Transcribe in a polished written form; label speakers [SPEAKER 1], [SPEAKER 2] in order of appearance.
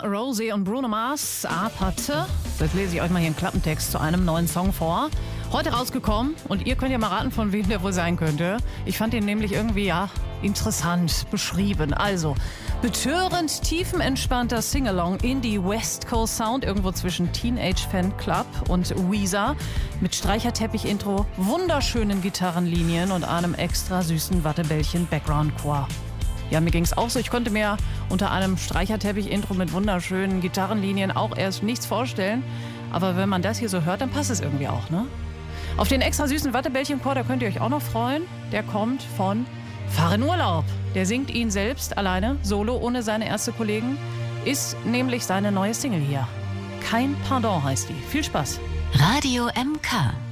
[SPEAKER 1] Rosie und Bruno Mars, Apathe. Jetzt lese ich euch mal hier einen Klappentext zu einem neuen Song vor. Heute rausgekommen und ihr könnt ja mal raten, von wem der wohl sein könnte. Ich fand ihn nämlich irgendwie, interessant beschrieben. Also, betörend, tiefenentspannter Singalong Indie West Coast Sound, irgendwo zwischen Teenage Fanclub und Weezer. Mit Streicherteppich-Intro, wunderschönen Gitarrenlinien und einem extra süßen Wattebällchen-Background-Chor. Ja, mir ging's auch so. Ich konnte mir unter einem Streicherteppich-Intro mit wunderschönen Gitarrenlinien auch erst nichts vorstellen. Aber wenn man das hier so hört, dann passt es irgendwie auch, ne? Auf den extra süßen Wattebällchen-Chor, da könnt ihr euch auch noch freuen. Der kommt von Fahr in Urlaub. Der singt ihn selbst alleine, solo, ohne seine erste Kollegen. Ist nämlich seine neue Single hier. Kein Pardon heißt die. Viel Spaß.
[SPEAKER 2] Radio MK.